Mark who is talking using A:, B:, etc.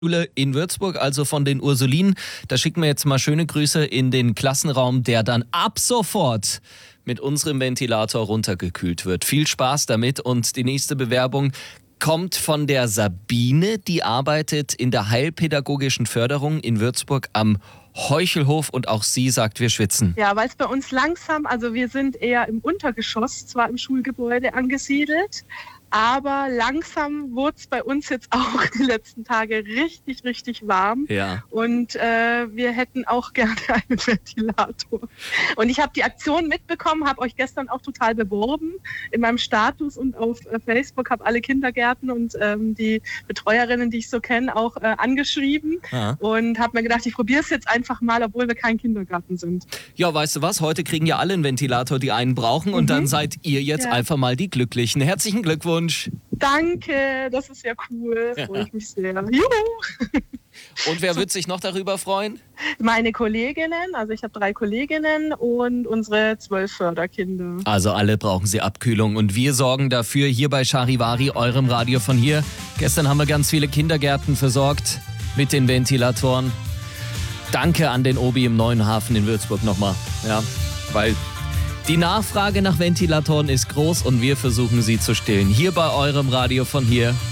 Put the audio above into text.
A: Schule in Würzburg, also von den Ursulinen. Da schicken wir jetzt mal schöne Grüße in den Klassenraum, der dann ab sofort mit unserem Ventilator runtergekühlt wird. Viel Spaß damit und die nächste Bewerbung kommt von der Sabine, die arbeitet in der heilpädagogischen Förderung in Würzburg am Heuchelhof und auch sie sagt, wir schwitzen.
B: Ja, weil es bei uns langsam, also wir sind eher im Untergeschoss, zwar im Schulgebäude angesiedelt, aber langsam wurde es bei uns jetzt auch die letzten Tage richtig, richtig warm.
A: Ja.
B: Und wir hätten auch gerne einen Ventilator. Und ich habe die Aktion mitbekommen, habe euch gestern auch total beworben in meinem Status und auf Facebook, habe alle Kindergärten und die Betreuerinnen, die ich so kenne, auch angeschrieben.
A: Ja.
B: Und habe mir gedacht, ich probiere es jetzt einfach mal, obwohl wir kein Kindergarten sind.
A: Ja, weißt du was? Heute kriegen ja alle einen Ventilator, die einen brauchen und dann seid ihr jetzt einfach mal die Glücklichen. Herzlichen Glückwunsch.
B: Danke, das ist ja cool, freue ich mich sehr. Juhu!
A: Und wer wird sich noch darüber freuen?
B: Meine Kolleginnen, also ich habe 3 Kolleginnen und unsere 12 Förderkinder.
A: Also alle brauchen sie Abkühlung und wir sorgen dafür hier bei Charivari, eurem Radio von hier. Gestern haben wir ganz viele Kindergärten versorgt mit den Ventilatoren. Danke an den Obi im Neuen Hafen in Würzburg nochmal, ja, weil die Nachfrage nach Ventilatoren ist groß und wir versuchen sie zu stillen. Hier bei eurem Radio von hier.